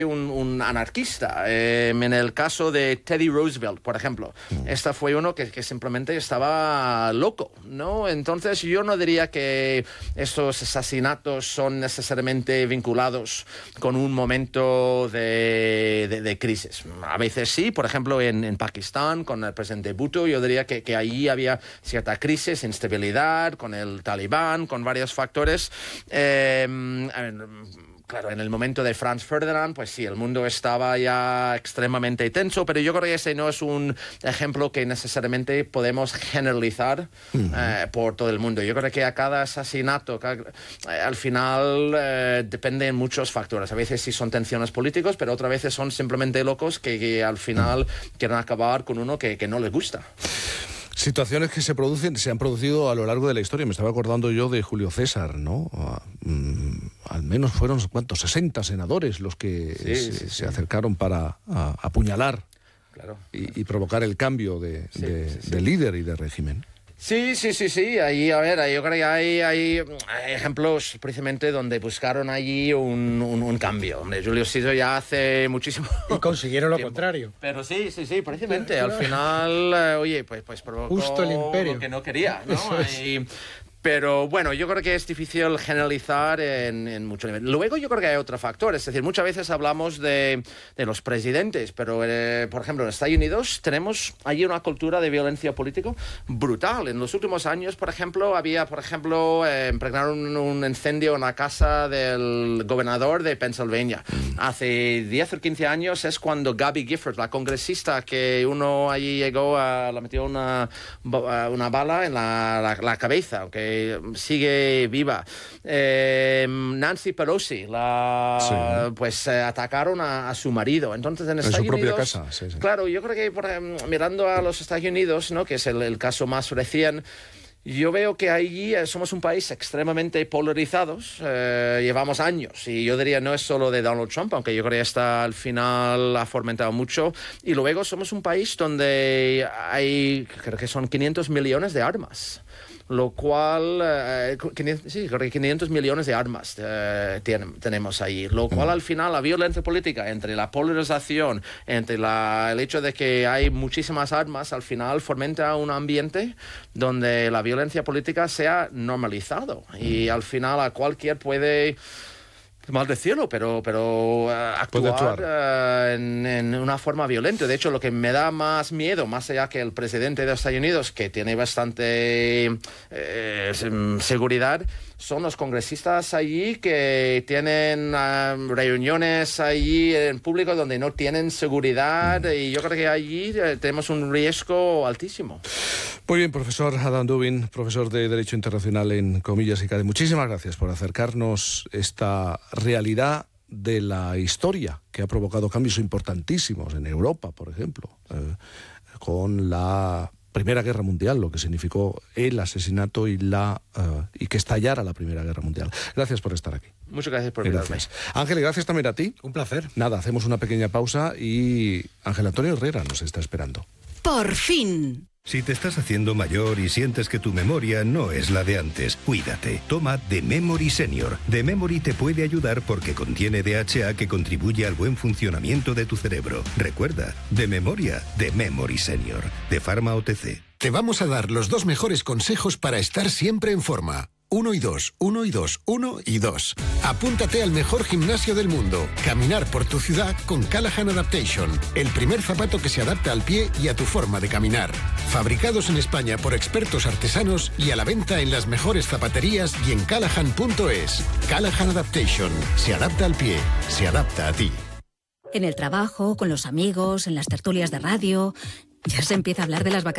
un anarquista. En el caso de Teddy Roosevelt, por ejemplo, esta fue uno que simplemente estaba loco, ¿no? Entonces yo no diría que estos asesinatos son necesariamente vinculados con un momento de crisis. A veces sí, por ejemplo en Pakistán con el presidente Bhutto, yo diría que ahí había cierta crisis, instabilidad con el Talibán, con varios factores. Claro, en el momento de Franz Ferdinand, pues sí, el mundo estaba ya extremadamente tenso, pero yo creo que ese no es un ejemplo que necesariamente podemos generalizar por todo el mundo. Yo creo que a cada asesinato, al final, dependen muchos factores. A veces sí son tensiones políticas, pero otras veces son simplemente locos que al final quieren acabar con uno que no les gusta. Situaciones que se han producido a lo largo de la historia. Me estaba acordando yo de Julio César, ¿no? Al menos fueron, ¿cuántos? 60 senadores los que se acercaron para apuñalar, claro, y provocar el cambio de líder y de régimen. Sí. Ahí, a ver, yo creo que hay ejemplos precisamente donde buscaron allí un cambio. Hombre, Julio César ya hace muchísimo y consiguieron lo tiempo. Contrario. Pero sí, precisamente. Al final, pues provocó justo el imperio. Lo que no quería, ¿no? Pero bueno, yo creo que es difícil generalizar en mucho nivel. Luego yo creo que hay otro factor, es decir, muchas veces hablamos de los presidentes, pero por ejemplo en Estados Unidos tenemos allí una cultura de violencia política brutal. En los últimos años, por ejemplo, impregnaron un incendio en la casa del gobernador de Pennsylvania. Hace 10 o 15 años es cuando Gabby Gifford, la congresista que uno allí llegó, le metió una bala en la cabeza, aunque sigue viva. Nancy Pelosi, atacaron a su marido. Entonces en Estados Unidos, propia casa. Sí. Claro, yo creo que mirando a los Estados Unidos, ¿no?, que es el caso más recién, yo veo que allí somos un país extremadamente polarizados, llevamos años, y yo diría no es solo de Donald Trump, aunque yo creo que esta al final ha fomentado mucho, y luego somos un país donde hay, creo que son 500 millones de armas. Lo cual, creo que 500 millones de armas tenemos ahí. Lo cual, al final, la violencia política, entre la polarización, entre el hecho de que hay muchísimas armas, al final fomenta un ambiente donde la violencia política sea normalizado. Y al final, a cualquier puede... mal decirlo, pero actuar en una forma violenta. De hecho, lo que me da más miedo, más allá que el presidente de Estados Unidos, que tiene bastante seguridad, son los congresistas allí que tienen reuniones allí en público donde no tienen seguridad, y yo creo que allí tenemos un riesgo altísimo. Muy bien, profesor Adam Dubin, profesor de Derecho Internacional en Comillas y CADE. Muchísimas gracias por acercarnos esta realidad de la historia que ha provocado cambios importantísimos en Europa, por ejemplo, con la Primera Guerra Mundial, lo que significó el asesinato y que estallara la Primera Guerra Mundial. Gracias por estar aquí. Muchas gracias por invitarme. Ángel, gracias también a ti. Un placer. Nada, hacemos una pequeña pausa y Ángel Antonio Herrera nos está esperando. Por fin. Si te estás haciendo mayor y sientes que tu memoria no es la de antes, cuídate. Toma The Memory Senior. The Memory te puede ayudar porque contiene DHA que contribuye al buen funcionamiento de tu cerebro. Recuerda, de memoria, The Memory Senior. De Pharma OTC. Te vamos a dar los 2 mejores consejos para estar siempre en forma. 1 y 2, 1 y 2, 1 y 2. Apúntate al mejor gimnasio del mundo. Caminar por tu ciudad con Callahan Adaptation. El primer zapato que se adapta al pie y a tu forma de caminar. Fabricados en España por expertos artesanos y a la venta en las mejores zapaterías y en callahan.es. Callahan Adaptation. Se adapta al pie. Se adapta a ti. En el trabajo, con los amigos, en las tertulias de radio, ya se empieza a hablar de las vacaciones.